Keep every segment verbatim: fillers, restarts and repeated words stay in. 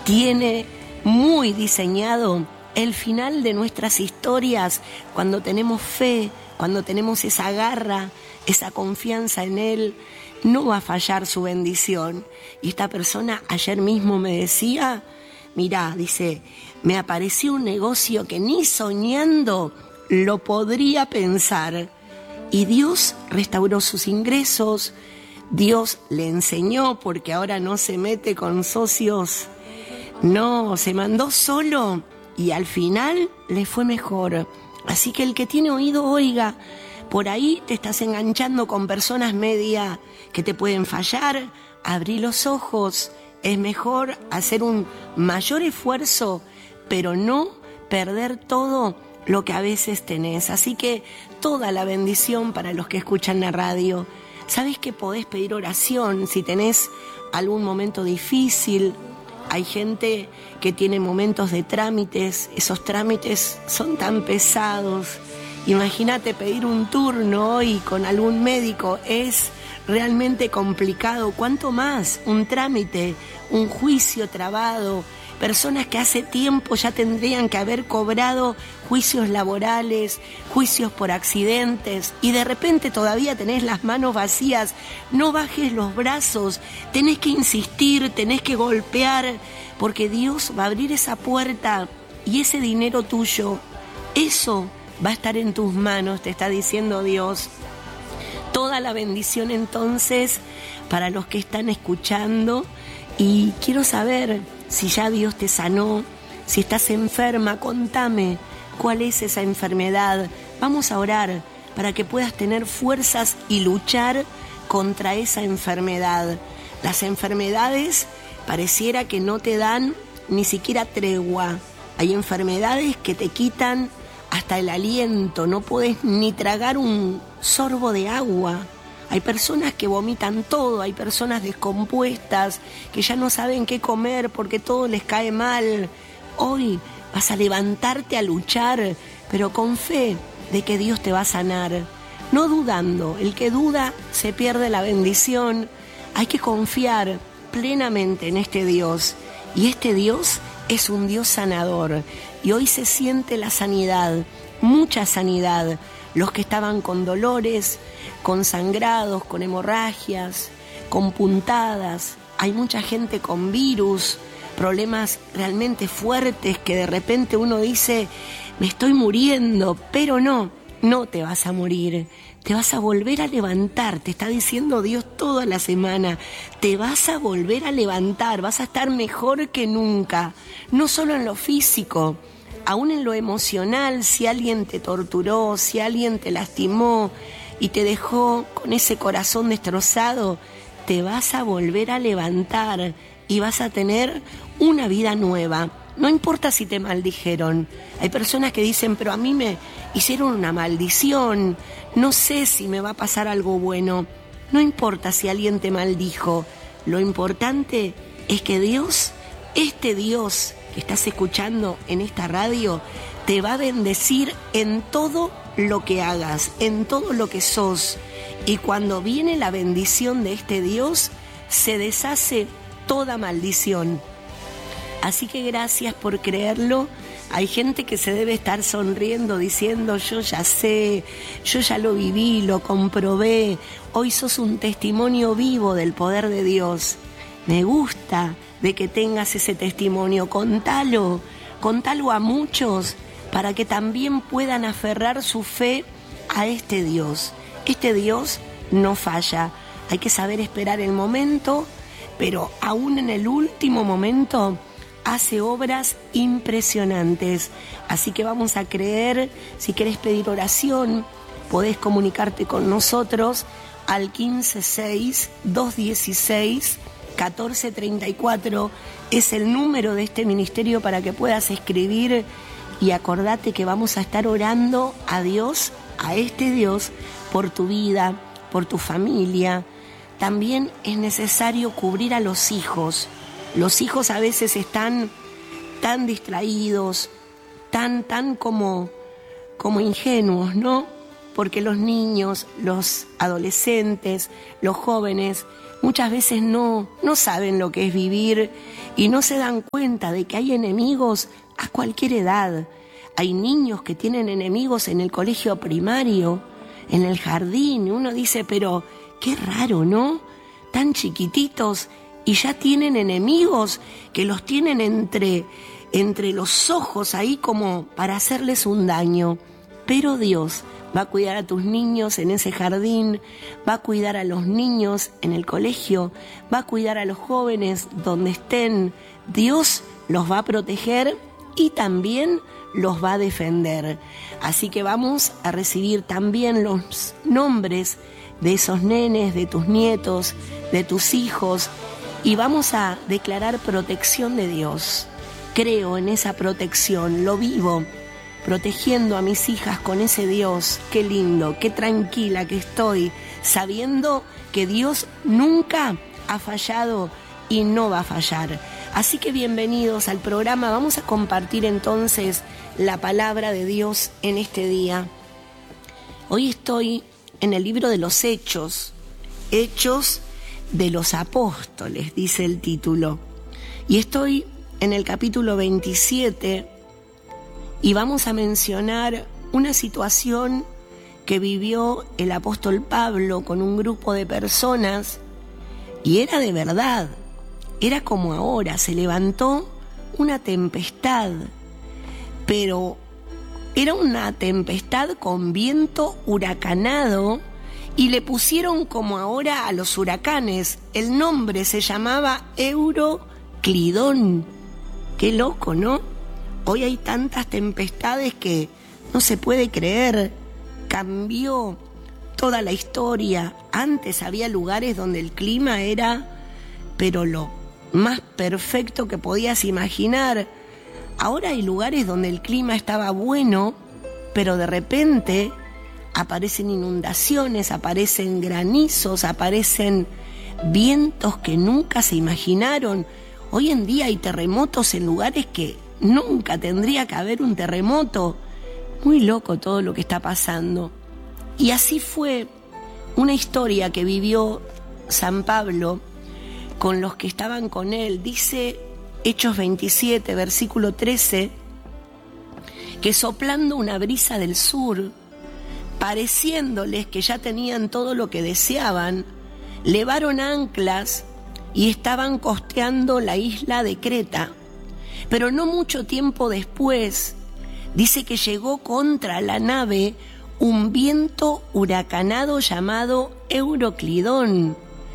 tiene muy diseñado el final de nuestras historias cuando tenemos fe, cuando tenemos esa garra, esa confianza en Él. No va a fallar su bendición. Y esta persona ayer mismo me decía, mirá, dice, me apareció un negocio que ni soñando lo podría pensar. Y Dios restauró sus ingresos, Dios le enseñó, porque ahora no se mete con socios, no, se mandó solo y al final le fue mejor. Así que el que tiene oído, oiga. Por ahí te estás enganchando con personas media que te pueden fallar. Abrí los ojos. Es mejor hacer un mayor esfuerzo, pero no perder todo lo que a veces tenés. Así que toda la bendición para los que escuchan la radio. Sabés que podés pedir oración si tenés algún momento difícil. Hay gente que tiene momentos de trámites. Esos trámites son tan pesados. Imagínate pedir un turno hoy con algún médico, es realmente complicado. ¿Cuánto más? Un trámite, un juicio trabado, personas que hace tiempo ya tendrían que haber cobrado juicios laborales, juicios por accidentes, y de repente todavía tenés las manos vacías. No bajes los brazos, tenés que insistir, tenés que golpear, porque Dios va a abrir esa puerta y ese dinero tuyo, eso va a estar en tus manos, te está diciendo Dios. Toda la bendición entonces para los que están escuchando. Y quiero saber si ya Dios te sanó, si estás enferma, contame cuál es esa enfermedad. Vamos a orar para que puedas tener fuerzas y luchar contra esa enfermedad. Las enfermedades pareciera que no te dan ni siquiera tregua. Hay enfermedades que te quitan hasta el aliento, no podés ni tragar un sorbo de agua. Hay personas que vomitan todo, hay personas descompuestas que ya no saben qué comer porque todo les cae mal. Hoy vas a levantarte a luchar, pero con fe de que Dios te va a sanar. No dudando, el que duda se pierde la bendición. Hay que confiar plenamente en este Dios. Y este Dios es un Dios sanador. Y hoy se siente la sanidad, mucha sanidad. Los que estaban con dolores, con sangrados, con hemorragias, con puntadas. Hay mucha gente con virus, problemas realmente fuertes que de repente uno dice, me estoy muriendo, pero no, no te vas a morir. Te vas a volver a levantar, te está diciendo Dios toda la semana. Te vas a volver a levantar, vas a estar mejor que nunca. No solo en lo físico, aún en lo emocional. Si alguien te torturó, si alguien te lastimó y te dejó con ese corazón destrozado, te vas a volver a levantar y vas a tener una vida nueva. No importa si te maldijeron. Hay personas que dicen, pero a mí me hicieron una maldición, no sé si me va a pasar algo bueno. No importa si alguien te maldijo. Lo importante es que Dios, este Dios que estás escuchando en esta radio, te va a bendecir en todo lo que hagas, en todo lo que sos. Y cuando viene la bendición de este Dios, se deshace toda maldición. Así que gracias por creerlo. Hay gente que se debe estar sonriendo diciendo, yo ya sé, yo ya lo viví, lo comprobé. Hoy sos un testimonio vivo del poder de Dios. Me gusta de que tengas ese testimonio. Contalo, contalo a muchos para que también puedan aferrar su fe a este Dios. Este Dios no falla. Hay que saber esperar el momento, pero aún en el último momento hace obras impresionantes. Así que vamos a creer. Si querés pedir oración, podés comunicarte con nosotros al quince seis, doscientos dieciséis, catorce treinta y cuatro. Es el número de este ministerio para que puedas escribir. Y acordate que vamos a estar orando a Dios, a este Dios, por tu vida, por tu familia. También es necesario cubrir a los hijos. Los hijos a veces están tan distraídos, tan, tan como, como ingenuos, ¿no? porque los niños, los adolescentes, los jóvenes, muchas veces no, no saben lo que es vivir y no se dan cuenta de que hay enemigos a cualquier edad. Hay niños que tienen enemigos en el colegio primario, en el jardín, y uno dice, pero qué raro, ¿no? Tan chiquititos y ya tienen enemigos que los tienen entre, entre los ojos ahí como para hacerles un daño. Pero Dios va a cuidar a tus niños en ese jardín, va a cuidar a los niños en el colegio, va a cuidar a los jóvenes donde estén. Dios los va a proteger y también los va a defender. Así que vamos a recibir también los nombres de esos nenes, de tus nietos, de tus hijos, y vamos a declarar protección de Dios. Creo en esa protección, lo vivo, protegiendo a mis hijas con ese Dios. Qué lindo, qué tranquila que estoy, sabiendo que Dios nunca ha fallado y no va a fallar. Así que bienvenidos al programa. Vamos a compartir entonces la palabra de Dios en este día. Hoy estoy en el libro de los Hechos, Hechos de los Apóstoles, dice el título. Y estoy en el capítulo veintisiete y vamos a mencionar una situación que vivió el apóstol Pablo con un grupo de personas, y era de verdad, era como ahora, se levantó una tempestad, pero era una tempestad con viento huracanado y le pusieron como ahora a los huracanes, el nombre se llamaba Euroclidón. Qué loco, ¿no? Hoy hay tantas tempestades que no se puede creer. Cambió toda la historia. Antes había lugares donde el clima era, pero lo más perfecto que podías imaginar. Ahora hay lugares donde el clima estaba bueno, pero de repente aparecen inundaciones, aparecen granizos, aparecen vientos que nunca se imaginaron. Hoy en día hay terremotos en lugares que nunca tendría que haber un terremoto. Muy loco todo lo que está pasando. Y así fue una historia que vivió San Pablo con los que estaban con él. Dice Hechos veintisiete, versículo trece, que soplando una brisa del sur, pareciéndoles que ya tenían todo lo que deseaban, levaron anclas y estaban costeando la isla de Creta. Pero no mucho tiempo después, dice que llegó contra la nave un viento huracanado llamado Euroclidón,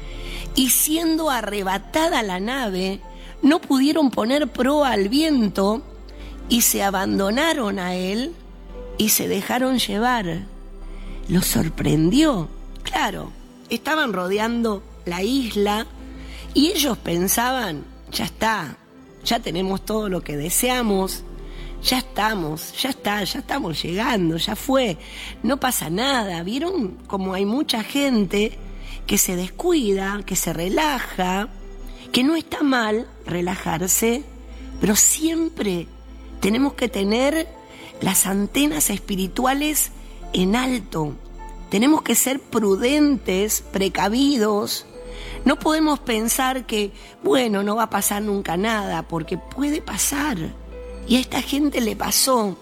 y siendo arrebatada la nave, no pudieron poner proa al viento y se abandonaron a él y se dejaron llevar. Los sorprendió. Claro, estaban rodeando la isla y ellos pensaban, ya está, ya tenemos todo lo que deseamos, ya estamos, ya está, ya estamos llegando, ya fue, no pasa nada. ¿Vieron cómo hay mucha gente que se descuida, que se relaja, que no está mal relajarse, pero siempre tenemos que tener las antenas espirituales en alto? Tenemos que ser prudentes, precavidos. No podemos pensar que, bueno, no va a pasar nunca nada, porque puede pasar. Y a esta gente le pasó.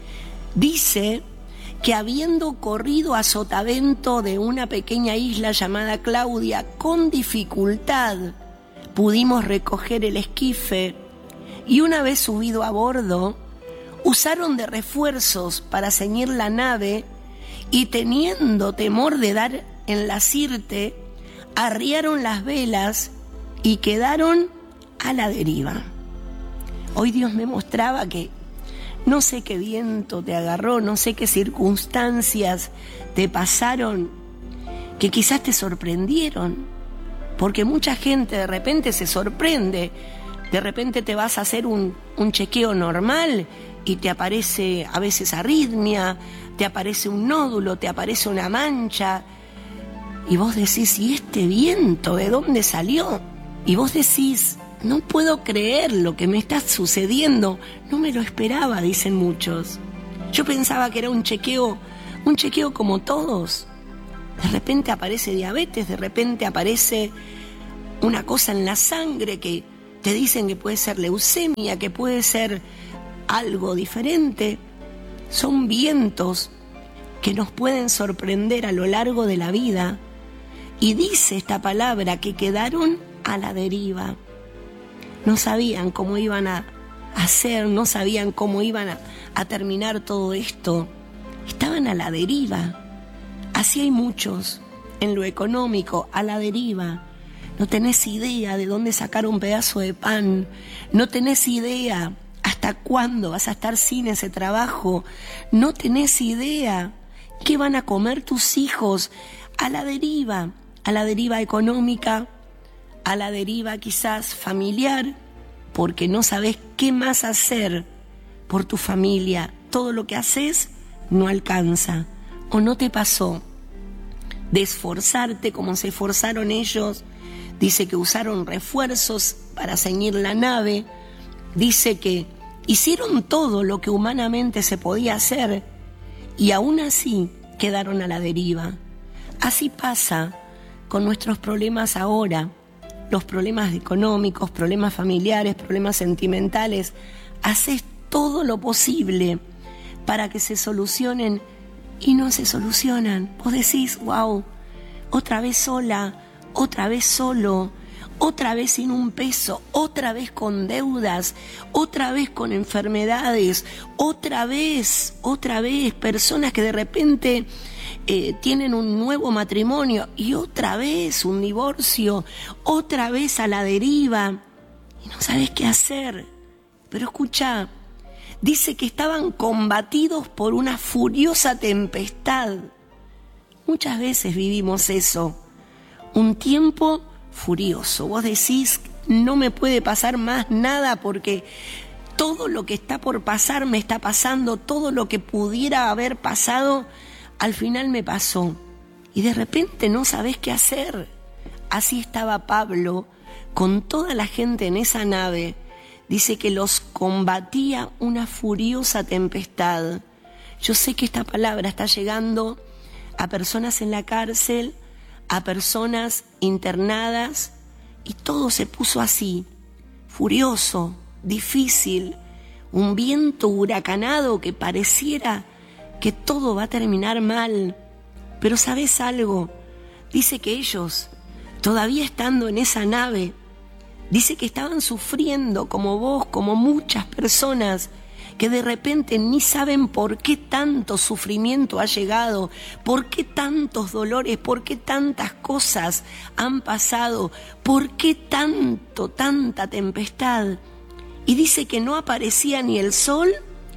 Dice que habiendo corrido a sotavento de una pequeña isla llamada Claudia, con dificultad pudimos recoger el esquife, y una vez subido a bordo, usaron de refuerzos para ceñir la nave, y teniendo temor de dar en la sirte, arriaron las velas y quedaron a la deriva. Hoy Dios me mostraba que no sé qué viento te agarró, no sé qué circunstancias te pasaron, que quizás te sorprendieron, porque mucha gente de repente se sorprende. De repente te vas a hacer un, un chequeo normal y te aparece a veces arritmia, te aparece un nódulo, te aparece una mancha, y vos decís, ¿y este viento de dónde salió? Y vos decís, no puedo creer lo que me está sucediendo, no me lo esperaba, dicen muchos. Yo pensaba que era un chequeo un chequeo como todos. De repente aparece diabetes, de repente aparece una cosa en la sangre que te dicen que puede ser leucemia, que puede ser algo diferente. Son vientos que nos pueden sorprender a lo largo de la vida. Y dice esta palabra que quedaron a la deriva. No sabían cómo iban a hacer, no sabían cómo iban a, a terminar todo esto. Estaban a la deriva. Así hay muchos en lo económico, a la deriva. No tenés idea de dónde sacar un pedazo de pan. No tenés idea hasta cuándo vas a estar sin ese trabajo. No tenés idea qué van a comer tus hijos. A la deriva, a la deriva económica, a la deriva quizás familiar, porque no sabés qué más hacer por tu familia. Todo lo que haces no alcanza. ¿O no te pasó de esforzarte como se esforzaron ellos? Dice que usaron refuerzos para ceñir la nave. Dice que hicieron todo lo que humanamente se podía hacer y aún así quedaron a la deriva. Así pasa con nuestros problemas ahora, los problemas económicos, problemas familiares, problemas sentimentales. Haces todo lo posible para que se solucionen y no se solucionan. Vos decís, wow, otra vez sola, otra vez solo, otra vez sin un peso, otra vez con deudas, otra vez con enfermedades, otra vez, otra vez personas que de repente eh, tienen un nuevo matrimonio y otra vez un divorcio, otra vez a la deriva y no sabes qué hacer. Pero escucha, dice que estaban combatidos por una furiosa tempestad. Muchas veces vivimos eso, un tiempo furioso. Vos decís, no me puede pasar más nada porque todo lo que está por pasar me está pasando, todo lo que pudiera haber pasado, al final me pasó. Y de repente no sabés qué hacer. Así estaba Pablo con toda la gente en esa nave. Dice que los combatía una furiosa tempestad. Yo sé que esta palabra está llegando a personas en la cárcel, a personas internadas, y todo se puso así, furioso, difícil, un viento huracanado que pareciera que todo va a terminar mal. Pero ¿sabes algo? Dice que ellos, todavía estando en esa nave, dice que estaban sufriendo como vos, como muchas personas, que de repente ni saben por qué tanto sufrimiento ha llegado, por qué tantos dolores, por qué tantas cosas han pasado, por qué tanto, tanta tempestad. Y dice que no aparecía ni el sol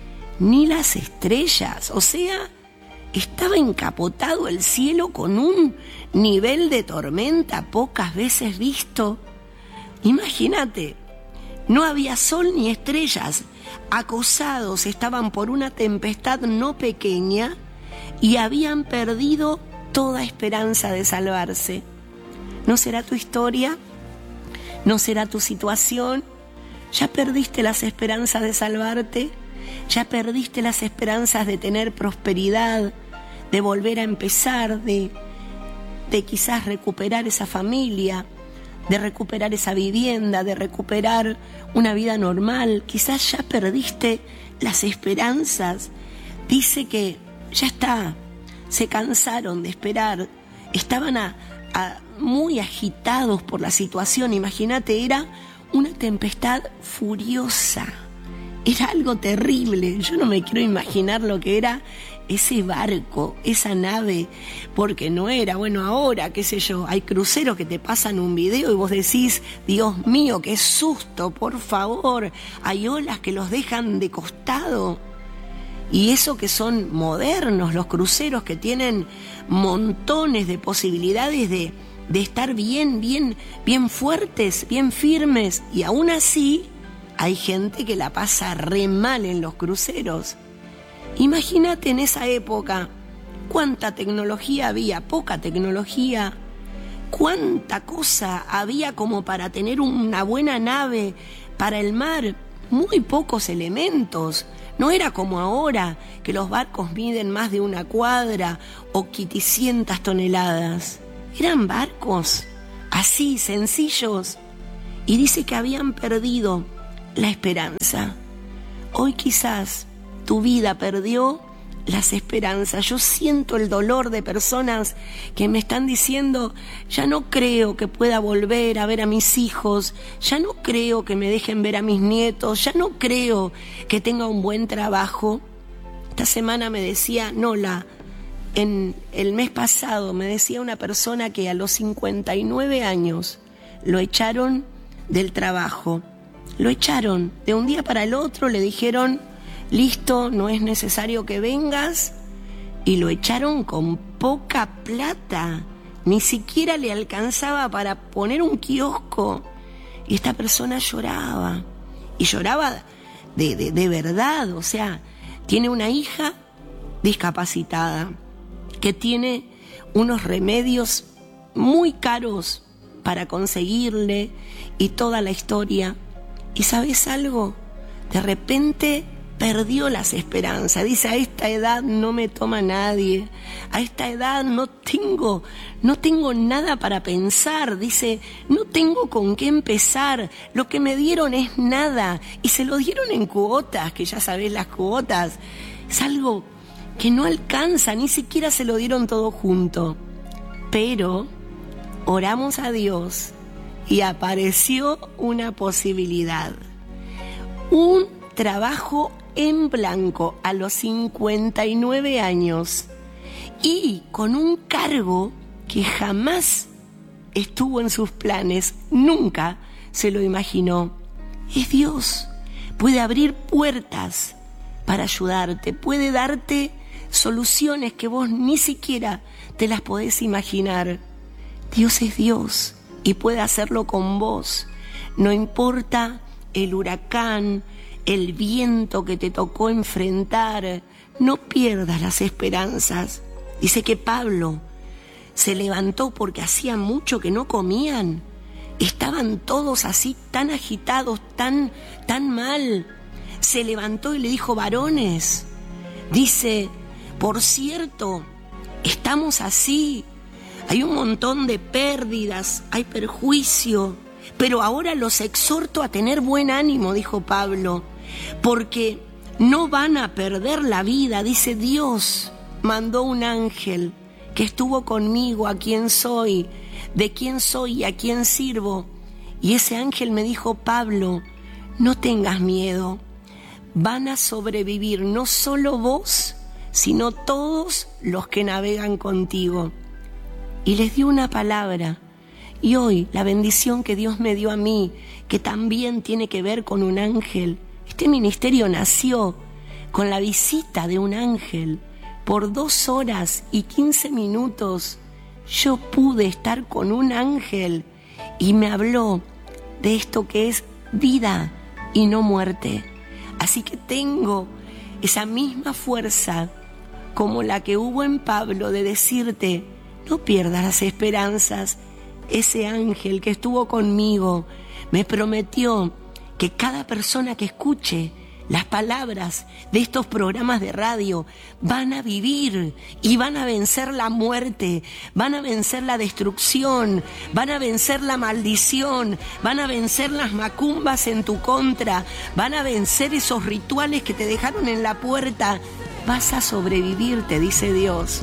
ni las estrellas, o sea, estaba encapotado el cielo con un nivel de tormenta pocas veces visto. Imagínate, no había sol ni estrellas, acosados estaban por una tempestad no pequeña y habían perdido toda esperanza de salvarse. ¿No será tu historia? ¿No será tu situación? ¿Ya perdiste las esperanzas de salvarte? ¿Ya perdiste las esperanzas de tener prosperidad, de volver a empezar, de, de quizás recuperar esa familia, de recuperar esa vivienda, de recuperar una vida normal? Quizás ya perdiste las esperanzas. Dice que ya está, se cansaron de esperar, estaban a, a, muy agitados por la situación. Imagínate, era una tempestad furiosa, era algo terrible. Yo no me quiero imaginar lo que era ese barco, esa nave, porque no era, bueno, ahora, qué sé yo, hay cruceros que te pasan un video y vos decís, Dios mío, qué susto, por favor, hay olas que los dejan de costado. Y eso que son modernos, los cruceros que tienen montones de posibilidades de, de estar bien, bien, bien fuertes, bien firmes, y aún así hay gente que la pasa re mal en los cruceros. Imagínate en esa época, cuánta tecnología había, poca tecnología, cuánta cosa había como para tener una buena nave para el mar, muy pocos elementos, No era como ahora, que los barcos miden más de una cuadra o quinientas toneladas. Eran barcos así, sencillos. Y dice que habían perdido la esperanza. Hoy quizás tu vida perdió las esperanzas. Yo siento el dolor de personas que me están diciendo, ya no creo que pueda volver a ver a mis hijos, ya no creo que me dejen ver a mis nietos, ya no creo que tenga un buen trabajo. Esta semana me decía Nola, en el mes pasado me decía una persona que a los cincuenta y nueve años lo echaron del trabajo. Lo echaron de un día para el otro, le dijeron, listo, no es necesario que vengas, y lo echaron con poca plata, ni siquiera le alcanzaba para poner un kiosco, y esta persona lloraba, y lloraba de, de, de verdad. O sea, tiene una hija discapacitada, que tiene unos remedios muy caros para conseguirle, y toda la historia. ¿Y sabes algo? De repente perdió las esperanzas. Dice, a esta edad no me toma nadie, a esta edad no tengo, no tengo nada para pensar. Dice, no tengo con qué empezar, lo que me dieron es nada, y se lo dieron en cuotas, que ya sabés las cuotas, es algo que no alcanza, ni siquiera se lo dieron todo junto. Pero oramos a Dios y apareció una posibilidad, un trabajo en blanco a los cincuenta y nueve años y con un cargo que jamás estuvo en sus planes, nunca se lo imaginó. Es Dios, puede abrir puertas para ayudarte, puede darte soluciones que vos ni siquiera te las podés imaginar. Dios es Dios y puede hacerlo con vos. No importa el huracán, el viento que te tocó enfrentar, no pierdas las esperanzas. Dice que Pablo se levantó porque hacía mucho que no comían. Estaban todos así tan agitados, tan, tan mal. Se levantó y le dijo, varones, dice, por cierto, estamos así, hay un montón de pérdidas, hay perjuicio, pero ahora los exhorto a tener buen ánimo, dijo Pablo, porque no van a perder la vida. Dice, Dios mandó un ángel que estuvo conmigo, a quién soy, de quién soy y a quién sirvo. Y ese ángel me dijo, Pablo, no tengas miedo, van a sobrevivir no solo vos, sino todos los que navegan contigo. Y les dio una palabra. Y hoy la bendición que Dios me dio a mí, que también tiene que ver con un ángel. Este ministerio nació con la visita de un ángel. Por dos horas y quince minutos yo pude estar con un ángel y me habló de esto que es vida y no muerte. Así que tengo esa misma fuerza como la que hubo en Pablo de decirte, no pierdas las esperanzas. Ese ángel que estuvo conmigo me prometió que cada persona que escuche las palabras de estos programas de radio van a vivir y van a vencer la muerte, van a vencer la destrucción, van a vencer la maldición, van a vencer las macumbas en tu contra, van a vencer esos rituales que te dejaron en la puerta. Vas a sobrevivir, te dice Dios.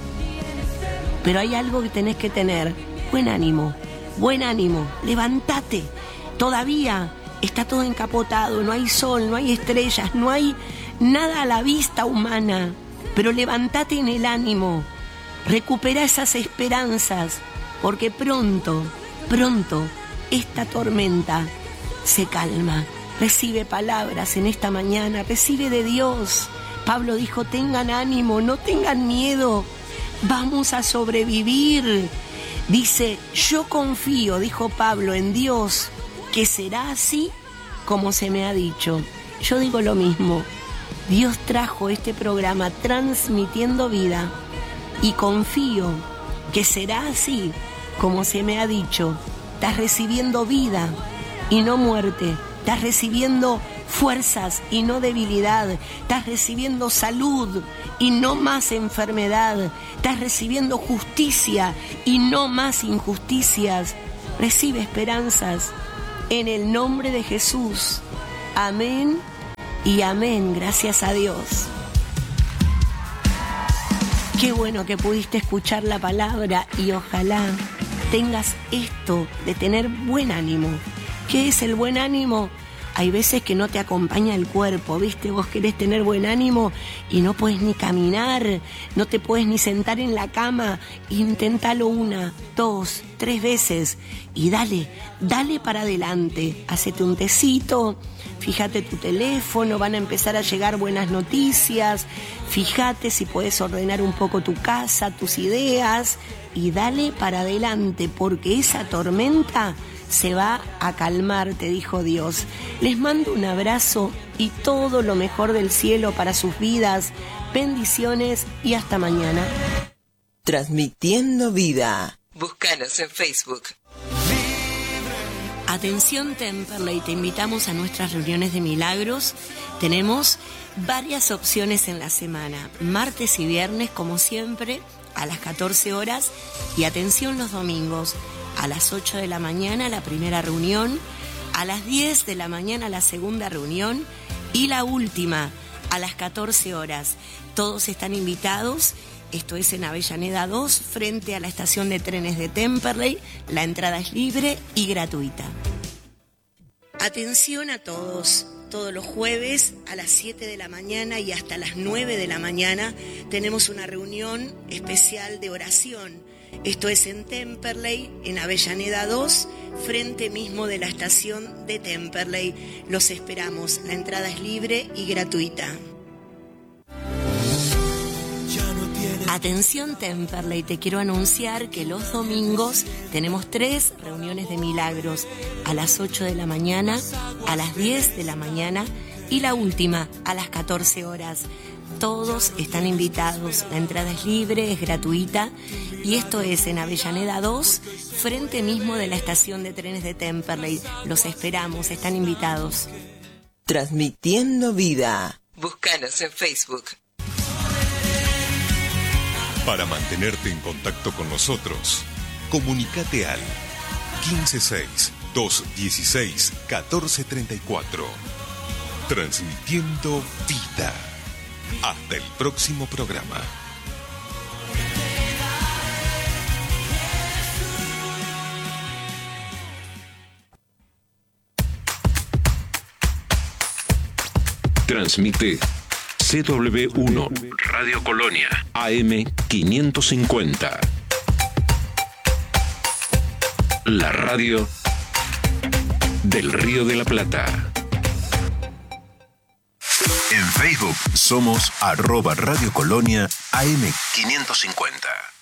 Pero hay algo que tenés que tener, buen ánimo, buen ánimo, levántate. Todavía está todo encapotado, no hay sol, no hay estrellas, no hay nada a la vista humana, pero levántate en el ánimo, recupera esas esperanzas, porque pronto, pronto esta tormenta se calma. Recibe palabras en esta mañana, recibe de Dios. Pablo dijo, tengan ánimo, no tengan miedo, vamos a sobrevivir. Dice, yo confío, dijo Pablo, en Dios, que será así como se me ha dicho. Yo digo lo mismo. Dios trajo este programa transmitiendo vida y confío que será así como se me ha dicho. Estás recibiendo vida y no muerte. Estás recibiendo fuerzas y no debilidad. Estás recibiendo salud y no más enfermedad. Estás recibiendo justicia y no más injusticias. Recibe esperanzas en el nombre de Jesús. Amén y amén. Gracias a Dios. Qué bueno que pudiste escuchar la palabra y ojalá tengas esto de tener buen ánimo. ¿Qué es el buen ánimo? Hay veces que no te acompaña el cuerpo, ¿viste? Vos querés tener buen ánimo y no puedes ni caminar, no te puedes ni sentar en la cama. Inténtalo una, dos, tres veces y dale, dale para adelante. Hacete un tecito, fíjate tu teléfono, van a empezar a llegar buenas noticias. Fíjate si puedes ordenar un poco tu casa, tus ideas y dale para adelante porque esa tormenta se va a calmar, te dijo Dios. Les mando un abrazo y todo lo mejor del cielo para sus vidas. Bendiciones y hasta mañana. Transmitiendo vida. Búscanos en Facebook. Atención Temperley, te invitamos a nuestras reuniones de milagros. Tenemos varias opciones en la semana, martes y viernes como siempre a las catorce horas y atención los domingos. A las ocho de la mañana la primera reunión, a las diez de la mañana la segunda reunión y la última a las catorce horas. Todos están invitados, esto es en Avellaneda dos, frente a la estación de trenes de Temperley. La entrada es libre y gratuita. Atención a todos. Todos los jueves a las siete de la mañana y hasta las nueve de la mañana tenemos una reunión especial de oración. Esto es en Temperley, en Avellaneda dos, frente mismo de la estación de Temperley. Los esperamos. La entrada es libre y gratuita. Atención Temperley, te quiero anunciar que los domingos tenemos tres reuniones de milagros. A las ocho de la mañana, a las diez de la mañana y la última a las catorce horas. Todos están invitados, la entrada es libre, es gratuita y esto es en Avellaneda dos, frente mismo de la estación de trenes de Temperley. Los esperamos, están invitados. Transmitiendo vida. Búscanos en Facebook. Para mantenerte en contacto con nosotros, comunícate al quince seis, doscientos dieciséis, catorce treinta y cuatro. Transmitiendo vida. Hasta el próximo programa. Transmite C W uno Radio Colonia A M quinientos cincuenta. La radio del Río de la Plata. En Facebook somos arroba Radio Colonia A M quinientos cincuenta.